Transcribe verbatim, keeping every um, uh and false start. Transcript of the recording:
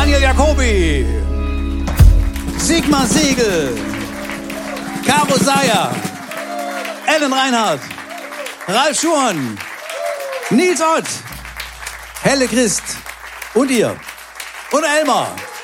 Daniel Jacobi, Sigmar Siegel, Caro Seyer, Ellen Reinhardt, Ralf Schuhn, Nils Ott, Helle Christ und ihr und Elmar.